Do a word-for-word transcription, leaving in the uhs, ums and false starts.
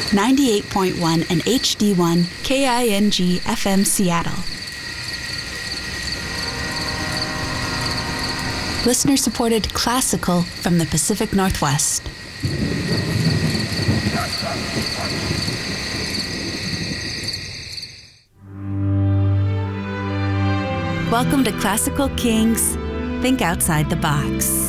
ninety-eight point one and H D one K I N G F M Seattle. Listener-supported classical from the Pacific Northwest. Welcome to Classical Kings Think Outside the Box.